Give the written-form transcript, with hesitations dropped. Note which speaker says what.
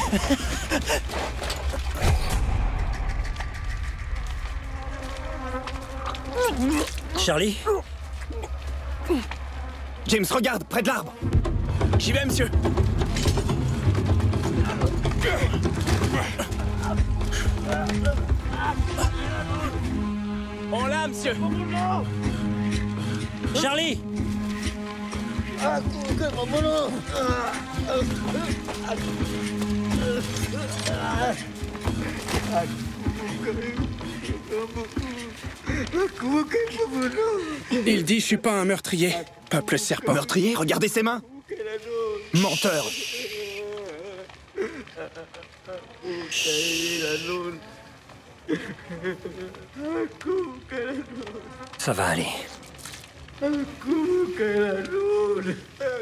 Speaker 1: Charlie?
Speaker 2: James, regarde, près de l'arbre. J'y vais, monsieur. On l'a, monsieur.
Speaker 1: Charlie!
Speaker 3: Il dit je suis pas un meurtrier, peuple serpent.
Speaker 2: Meurtrier, regardez ses mains. Menteur.
Speaker 1: Ça va aller.